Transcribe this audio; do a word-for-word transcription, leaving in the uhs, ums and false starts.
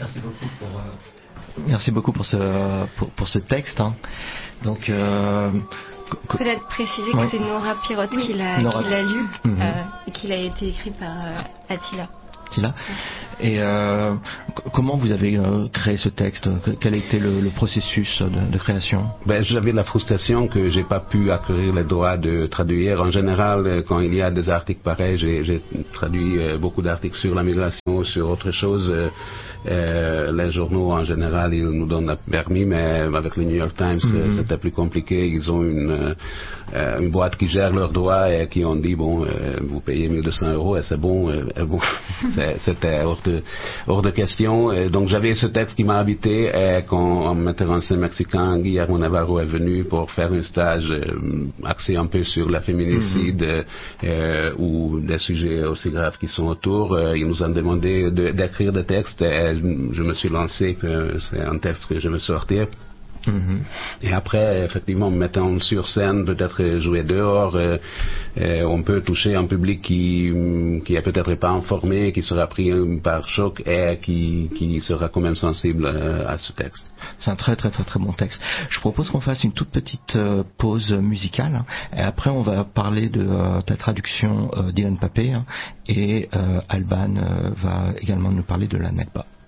Merci beaucoup pour, euh, merci beaucoup pour ce, pour, pour ce texte. Hein. Donc, euh, peut-être préciser oui. que c'est Nora Pirotte oui. qui l'a, Nora... qui l'a lu mm-hmm. euh, et qu'il a été écrit par euh, Attila. Attila. Et euh, comment vous avez euh, créé ce texte? Quel a été le, le processus de, de création? Ben, j'avais la frustration que j'ai pas pu acquérir les droits de traduire. En général, quand il y a des articles pareils, j'ai, j'ai traduit euh, beaucoup d'articles sur la migration, sur autre chose. Euh, euh, les journaux, en général, ils nous donnent le permis, mais avec le New York Times, mm-hmm. c'était plus compliqué. Ils ont une, euh, une boîte qui gère leurs droits et qui ont dit, bon, euh, vous payez mille deux cents euros et c'est bon. Euh, bon c'était hors de, hors de question. Et donc j'avais ce texte qui m'a habité et quand un metteur en scène mexicain, Guillermo Navarro, est venu pour faire un stage euh, axé un peu sur la féminicide mm-hmm. euh, ou des sujets aussi graves qui sont autour. Euh, ils nous ont demandé de, d'écrire des textes et je me suis lancé que c'est un texte que je veux sortir. Mm-hmm. Et après, effectivement, mettant sur scène, peut-être jouer dehors, euh, euh, on peut toucher un public qui qui est peut-être pas informé, qui sera pris par choc et qui qui sera quand même sensible euh, à ce texte. C'est un très très très très bon texte. Je propose qu'on fasse une toute petite euh, pause musicale hein, et après on va parler de euh, ta traduction euh, d'Ilan Pappé hein, et euh, Alban euh, va également nous parler de la Nakba.